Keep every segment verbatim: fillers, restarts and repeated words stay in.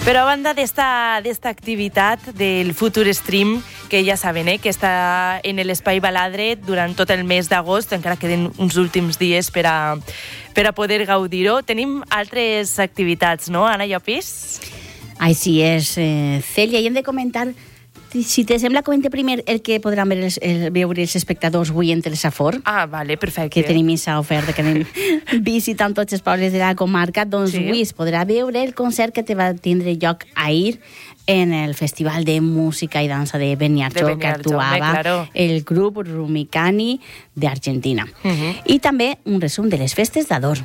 Però a banda d'esta d'esta activitat del Future Stream, que ja saben, eh, que està en l'Espai Baladre durant tot el mes d'agost, encara queden uns últims dies per a, per a poder gaudir-ho. Tenim altres activitats, no, Anna Llopis? Així és, eh, Celia, i hem de comentar, si te sembla, comente primer el que podran veure els, el, veure els espectadors avui en Telesafor. Ah, vale, perfecte. Que tenim aquesta oferta, que anem visitant tots els pobles de la comarca. Doncs sí. Avui es podrà veure el concert que te va tindre lloc ahir en el Festival de Música i Dansa de Beniarjó, que actuava home, claro. el grup Rumicani d'Argentina. Uh-huh. I també un resum de les festes d'Ador.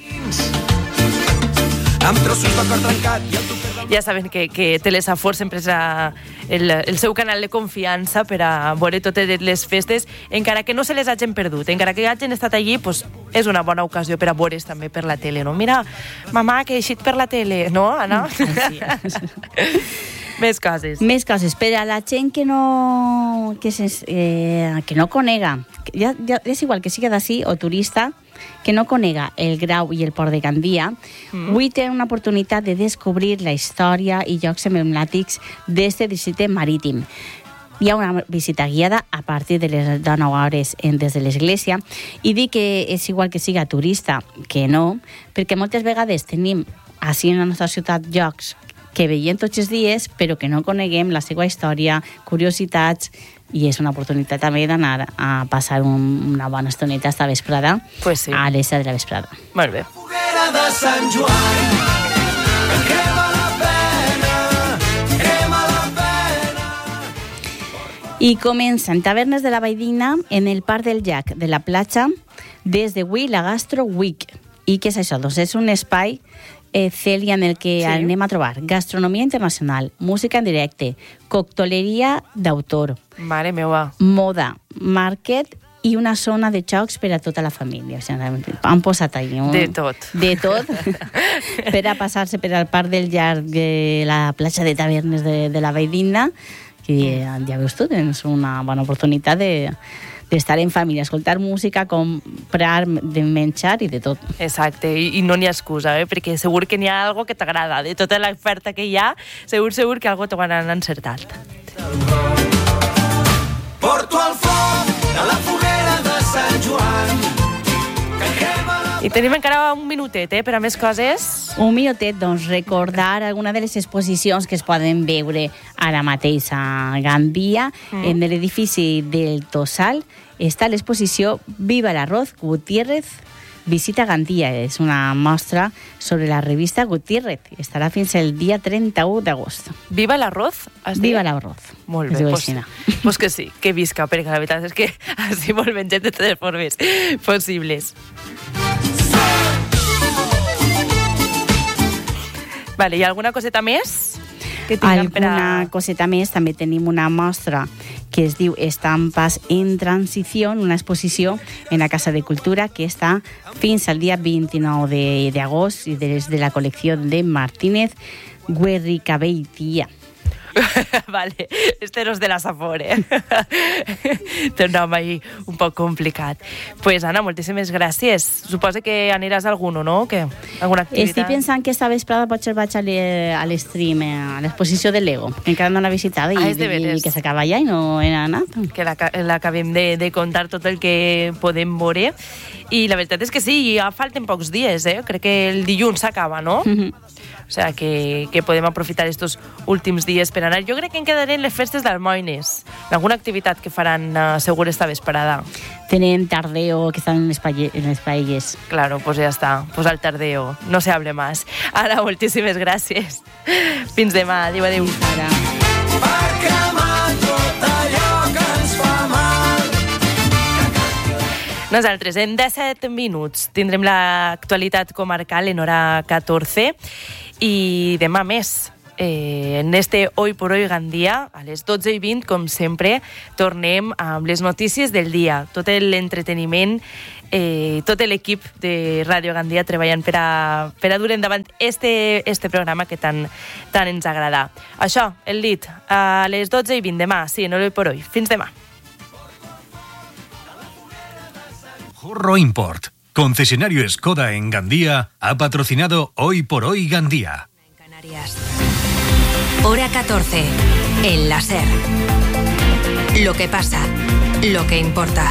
Amb trossos de cor trencat i el ja saben que, que Telesafor sempre és a, el, el seu canal de confiança per a veure totes les festes, encara que no se les hagin perdut, encara que hagin estat allí, pues, és una bona ocasió per a veure's també per la tele, no? Mira, mamà, que he eixit per la tele, no, Anna? Així és. Més coses. Més coses. Per a la gent que no, que, ses, eh, que no conega, ja, ja, és igual que siga d'ací o turista, que no conega el Grau i el Port de Gandia, mm. avui té una oportunitat de descobrir la història i llocs emblemàtics d'este districte marítim. Hi ha una visita guiada a partir de les nou hores des de l'església, i dic que és igual que siga turista que no, perquè moltes vegades tenim així en la nostra ciutat llocs que veiem tots els dies, però que no coneguem la seva història, curiositats, i és una oportunitat també d'anar a passar un, una bona estoneta esta vesprada, pues sí. A les set de la vesprada. Molt bé. Foguera de Sant Joan, que crema la pena, crema la pena. I comencen tavernes de la Valldigna en el Parc del Llac de la Platja des d'avui la Gastro Week. I què és això? Doncs és un espai Eh, Celia, en el que sí. anem a trobar gastronomia internacional, música en directe, cocteleria d'autor, mare meva, moda, market i una zona de jocs per a tota la família. O sigui, han posat allà un... de tot. De tot, per a passar-se per al Parc del Llac de la platja de tavernes de, de la Valldigna, que ja veus tu, tens una bona oportunitat de... d'estar en família, escoltar música, comprar de menjar i de tot. Exacte, i, i no n'hi ha excusa, eh? Perquè segur que n'hi ha algo que t'agrada. De tota l'oferta que hi ha, segur, segur que algo t'ho han encertat. Porto el foc de la foguera de Sant Joan. I tenim encara un minutet, eh, per a més coses. Un minutet, doncs, recordar alguna de les exposicions que es poden veure ara mateix a Gandia. Mm. En l'edifici del Tossal està l'exposició Viva l'Arroz, Gutiérrez visita Gandia. És una mostra sobre la revista Gutiérrez. Estarà fins el dia trenta-u d'agost. Viva l'Arroz? Viva l'Arroz. Molt bé, doncs pues, pues que sí, que visca, perquè la veritat és que així molt mengem de totes formes possibles. Vale, hi ha alguna coseta més? Que alguna a... coseta més. També tenim una mostra que es diu Estampas en Transició, una exposició en la Casa de Cultura que està fins al dia vint-i-nou d'agost i des de la col·lecció de Martínez Guerricabeitia. Vale, este no és de la Safor, eh? Té un nom ahí un poc complicat. Pues, Anna, moltíssimes gràcies. Suposo que aniràs a alguno, no? Que, alguna activitat? Estic pensant que esta vesprada potser vaig a l'estream, a l'exposició de Lego, que encara no l'he visitada i, ah, i, i que s'acaba ja i no he anat. Que l'acabem de, de contar tot el que podem veure. I la veritat és que sí, ja falten pocs dies, eh? Crec que el dilluns s'acaba, no? Mm-hmm. O sigui, que, que podem aprofitar estos últims dies per anar. Jo crec que en quedarem les festes d'Almoines. Alguna activitat que faran uh, segur esta vesprada. Tenen tardeo, que estan en les, paelle, en les paelles. Claro, pues ja està. Pues al tardeo. No se hable más. Ara, moltíssimes gràcies. Fins demà. Adéu, adéu. Ara. Per cremar tot allò que ens fa mal. Nosaltres, en disset minuts, tindrem l'actualitat comarcal en hora catorze i demà més. Eh, en este Hoy por Hoy Gandia, a les dotze i vint, com sempre, tornem amb les notícies del dia. Tot l'entreteniment, eh, tot l'equip de Ràdio Gandia treballant per a, per a dur endavant este, este programa que tant, tant ens agrada. Això, el dit, a les dotze i vint demà, sí, en Hoy por Hoy. Fins demà. Jorro Import, concesionario Skoda en Gandía, ha patrocinado Hoy por Hoy Gandía. En Canarias. Hora catorce. En la SER. Lo que pasa, lo que importa.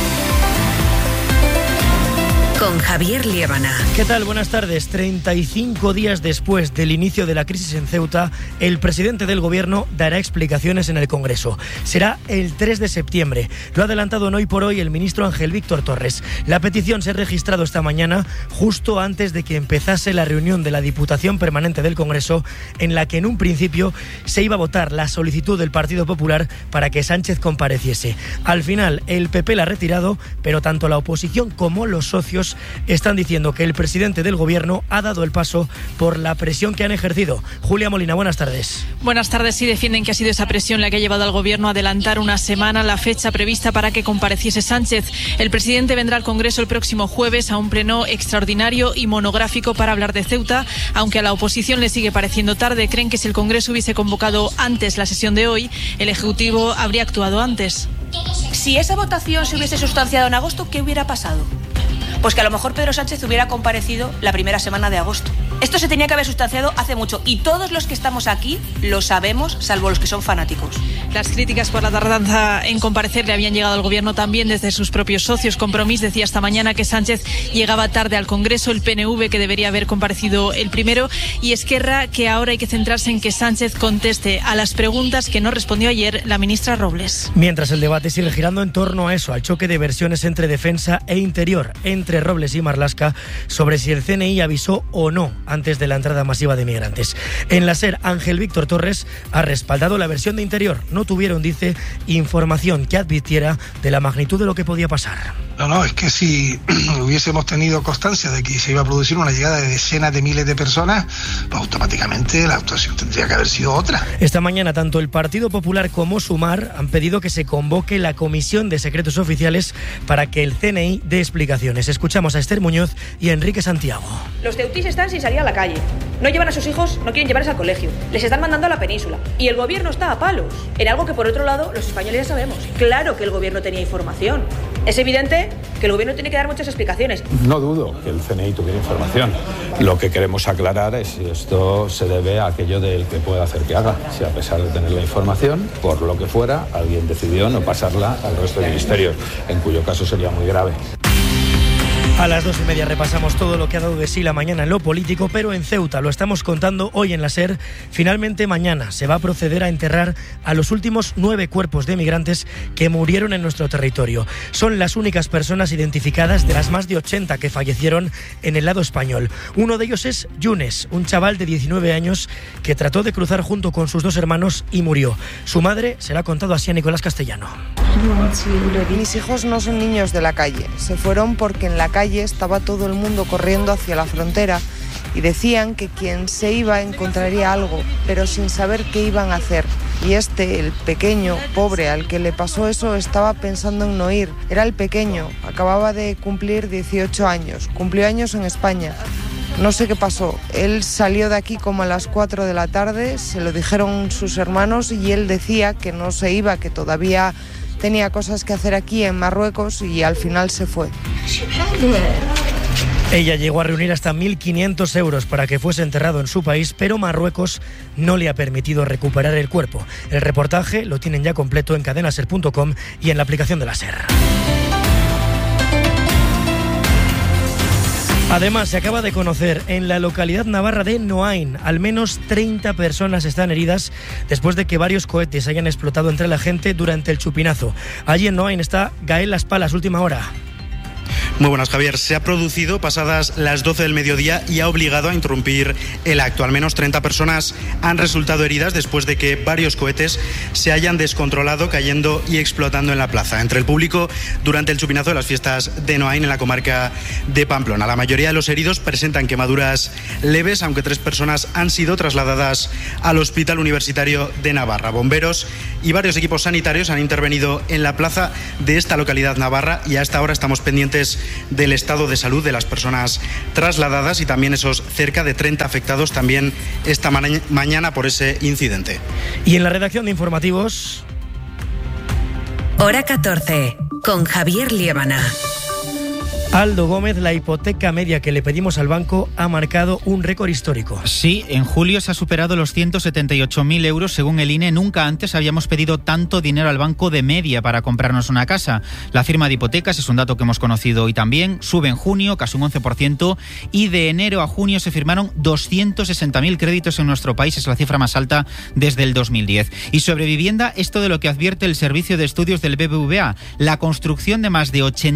Con Javier Liébana. ¿Qué tal? Buenas tardes. treinta y cinco días después del inicio de la crisis en Ceuta, el presidente del gobierno dará explicaciones en el Congreso. Será el tres de septiembre. Lo ha adelantado en Hoy por Hoy el ministro Ángel Víctor Torres. La petición se ha registrado esta mañana, justo antes de que empezase la reunión de la Diputación Permanente del Congreso, en la que en un principio se iba a votar la solicitud del Partido Popular para que Sánchez compareciese. Al final, el P P la ha retirado, pero tanto la oposición como los socios están diciendo que el presidente del gobierno ha dado el paso por la presión que han ejercido. Julia Molina, buenas tardes. Buenas tardes. Sí, defienden que ha sido esa presión la que ha llevado al gobierno a adelantar una semana la fecha prevista para que compareciese Sánchez. El presidente vendrá al Congreso el próximo jueves a un pleno extraordinario y monográfico para hablar de Ceuta, aunque a la oposición le sigue pareciendo tarde. Creen que si el Congreso hubiese convocado antes la sesión de hoy, el Ejecutivo habría actuado antes. Si esa votación se hubiese sustanciado en agosto, ¿qué hubiera pasado? Pues que a lo mejor Pedro Sánchez hubiera comparecido la primera semana de agosto. Esto se tenía que haber sustanciado hace mucho y todos los que estamos aquí lo sabemos, salvo los que son fanáticos. Las críticas por la tardanza en comparecer le habían llegado al gobierno también desde sus propios socios. Compromís decía esta mañana que Sánchez llegaba tarde al Congreso, el P N V que debería haber comparecido el primero y Esquerra que ahora hay que centrarse en que Sánchez conteste a las preguntas que no respondió ayer la ministra Robles. Mientras el debate sigue girando en torno a eso, al choque de versiones entre defensa e interior, entre entre Robles y Marlaska sobre si el C N I avisó o no antes de la entrada masiva de migrantes. En la SER, Ángel Víctor Torres ha respaldado la versión de Interior. No tuvieron, dice, información que advirtiera de la magnitud de lo que podía pasar. No, no, es que si hubiésemos tenido constancia de que se iba a producir una llegada de decenas de miles de personas, pues automáticamente la actuación tendría que haber sido otra. Esta mañana, tanto el Partido Popular como Sumar han pedido que se convoque la Comisión de Secretos Oficiales para que el C N I dé explicaciones. Escuchamos a Esther Muñoz y a Enrique Santiago. Los ceutís están sin salir a la calle. No llevan a sus hijos, no quieren llevarles al colegio. Les están mandando a la península. Y el gobierno está a palos. En algo que, por otro lado, los españoles ya sabemos. Claro que el gobierno tenía información. Es evidente que el gobierno tiene que dar muchas explicaciones. No dudo que el C N I tuviera información. Lo que queremos aclarar es si esto se debe a aquello del que pueda hacer que haga. Si a pesar de tener la información, por lo que fuera, alguien decidió no pasarla al resto de ministerios, en cuyo caso sería muy grave. A las dos y media repasamos todo lo que ha dado de sí la mañana en lo político, pero en Ceuta lo estamos contando hoy en la SER. Finalmente mañana se va a proceder a enterrar a los últimos nueve cuerpos de migrantes que murieron en nuestro territorio. Son las únicas personas identificadas de las más de ochenta que fallecieron en el lado español. Uno de ellos es Yunes, un chaval de diecinueve años que trató de cruzar junto con sus dos hermanos y murió. Su madre se la ha contado así a Nicolás Castellano. Mis hijos no son niños de la calle. Se fueron porque en la calle estaba todo el mundo corriendo hacia la frontera y decían que quien se iba encontraría algo, pero sin saber qué iban a hacer. Y este, el pequeño, pobre, al que le pasó eso, estaba pensando en no ir. Era el pequeño, acababa de cumplir dieciocho años, cumplió años en España. No sé qué pasó, él salió de aquí como a las cuatro de la tarde, se lo dijeron sus hermanos y él decía que no se iba, que todavía tenía cosas que hacer aquí en Marruecos y al final se fue. Ella llegó a reunir hasta mil quinientos euros para que fuese enterrado en su país, pero Marruecos no le ha permitido recuperar el cuerpo. El reportaje lo tienen ya completo en cadena ser punto com y en la aplicación de la SER. Además, se acaba de conocer en la localidad navarra de Noain, al menos treinta personas están heridas después de que varios cohetes hayan explotado entre la gente durante el chupinazo. Allí en Noain está Gael Las Palas, última hora. Muy buenas, Javier. Se ha producido pasadas las doce del mediodía y ha obligado a interrumpir el acto. Al menos treinta personas han resultado heridas después de que varios cohetes se hayan descontrolado, cayendo y explotando en la plaza. Entre el público durante el chupinazo de las fiestas de Noain en la comarca de Pamplona. La mayoría de los heridos presentan quemaduras leves, aunque tres personas han sido trasladadas al Hospital Universitario de Navarra. Bomberos y varios equipos sanitarios han intervenido en la plaza de esta localidad navarra y hasta ahora estamos pendientes del estado de salud de las personas trasladadas y también esos cerca de treinta afectados también esta ma- mañana por ese incidente. Y en la redacción de informativos... Hora catorce, con Javier Liébana. Aldo Gómez, la hipoteca media que le pedimos al banco ha marcado un récord histórico. Sí, en julio se ha superado los ciento setenta y ocho mil euros según el I N E. Nunca antes habíamos pedido tanto dinero al banco de media para comprarnos una casa. La firma de hipotecas, es un dato que hemos conocido hoy también, sube en junio casi un once por ciento y de enero a junio se firmaron doscientos sesenta mil créditos en nuestro país. Es la cifra más alta desde el dos mil diez. Y sobre vivienda, esto de lo que advierte el Servicio de Estudios del B B V A, la construcción de más de ochenta